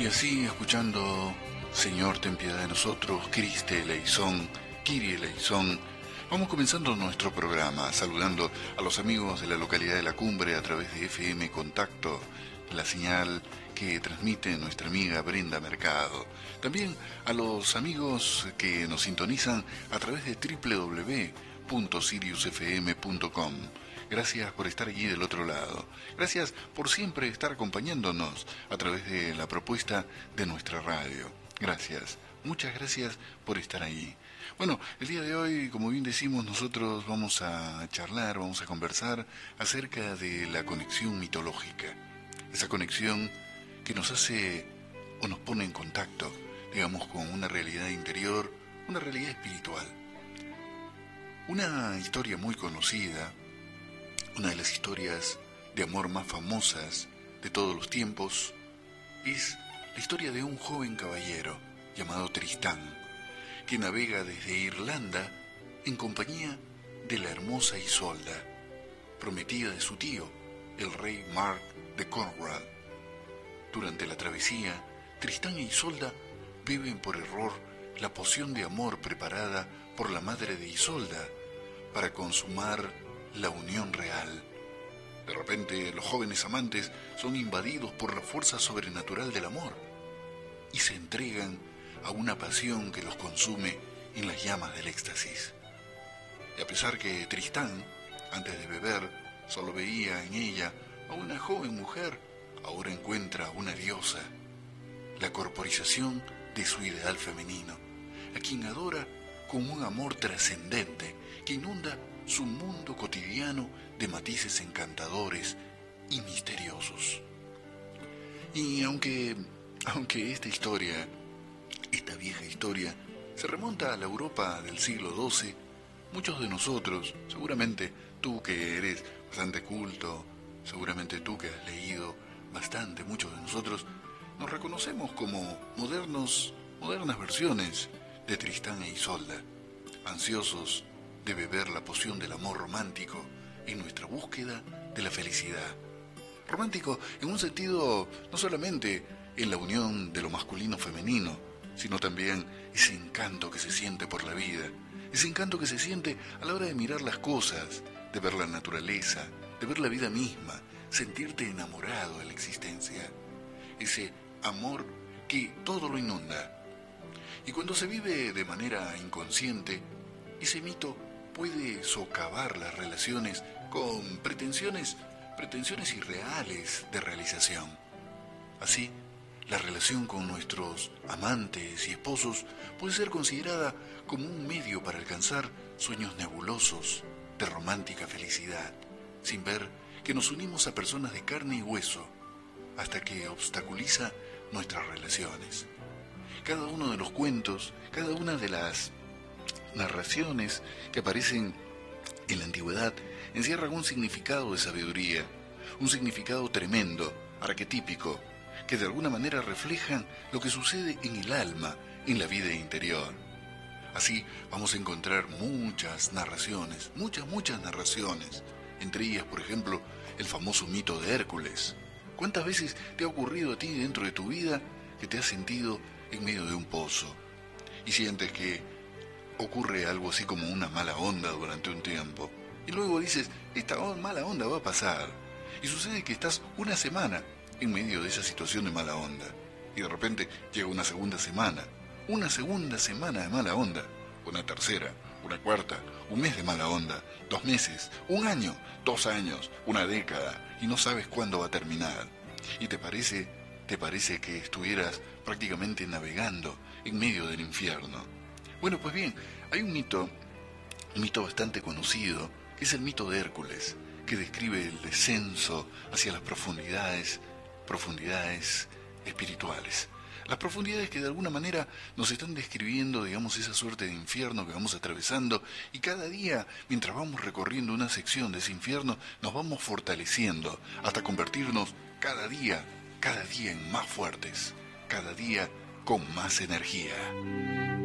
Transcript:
Y así, escuchando Señor, ten piedad de nosotros, Criste eleison, Kyrie eleison, vamos comenzando nuestro programa, saludando a los amigos de la localidad de La Cumbre a través de FM Contacto, la señal que transmite nuestra amiga Brenda Mercado. También a los amigos que nos sintonizan a través de www.siriusfm.com. Gracias por estar allí del otro lado. Gracias por siempre estar acompañándonos a través de la propuesta de nuestra radio. Gracias, muchas gracias por estar ahí. Bueno, el día de hoy, como bien decimos, nosotros vamos a charlar, vamos a conversar acerca de la conexión mitológica. Esa conexión que nos hace o nos pone en contacto, digamos, con una realidad interior, una realidad espiritual. Una historia muy conocida, una de las historias de amor más famosas de todos los tiempos, es la historia de un joven caballero llamado Tristán, que navega desde Irlanda en compañía de la hermosa Isolda, prometida de su tío, el rey Mark de Cornwall. Durante la travesía, Tristán e Isolda beben por error la poción de amor preparada por la madre de Isolda para consumar la unión real. De repente, los jóvenes amantes son invadidos por la fuerza sobrenatural del amor y se entregan a una pasión que los consume en las llamas del éxtasis. Y a pesar que Tristán, antes de beber, solo veía en ella a una joven mujer, ahora encuentra a una diosa, la corporización de su ideal femenino, a quien adora con un amor trascendente que inunda su mundo cotidiano de matices encantadores y misteriosos. Y aunque esta historia, esta vieja historia, se remonta a la Europa del siglo XII, muchos de nosotros, seguramente tú que eres bastante culto, seguramente tú que has leído bastante, muchos de nosotros nos reconocemos como modernas versiones de Tristán e Isolda, ansiosos de beber la poción del amor romántico en nuestra búsqueda de la felicidad. Romántico en un sentido no solamente en la unión de lo masculino-femenino, sino también ese encanto que se siente por la vida, ese encanto que se siente a la hora de mirar las cosas, de ver la naturaleza, de ver la vida misma, sentirte enamorado de la existencia, ese amor que todo lo inunda. Y cuando se vive de manera inconsciente, ese mito puede socavar las relaciones con pretensiones irreales de realización. Así, la relación con nuestros amantes y esposos puede ser considerada como un medio para alcanzar sueños nebulosos de romántica felicidad, sin ver que nos unimos a personas de carne y hueso, hasta que obstaculiza nuestras relaciones. Cada uno de los cuentos, cada una de las narraciones que aparecen en la antigüedad encierran un significado de sabiduría, un significado tremendo, arquetípico, que de alguna manera reflejan lo que sucede en el alma, en la vida interior. Así vamos a encontrar muchas narraciones, muchas narraciones, entre ellas, por ejemplo, el famoso mito de Hércules. ¿Cuántas veces te ha ocurrido a ti dentro de tu vida que te has sentido en medio de un pozo y sientes que ocurre algo así como una mala onda durante un tiempo? Y luego dices, esta mala onda va a pasar. Y sucede que estás una semana en medio de esa situación de mala onda. Y de repente llega una segunda semana de mala onda, una tercera, una cuarta, un mes de mala onda, 2 meses, un año, 2 años, una década, y no sabes cuándo va a terminar. Y te parece que estuvieras prácticamente navegando en medio del infierno. Bueno, pues bien, hay un mito bastante conocido, que es el mito de Hércules, que describe el descenso hacia las profundidades espirituales. Las profundidades que de alguna manera nos están describiendo, digamos, esa suerte de infierno que vamos atravesando, y cada día, mientras vamos recorriendo una sección de ese infierno, nos vamos fortaleciendo hasta convertirnos cada día en más fuertes, cada día con más energía.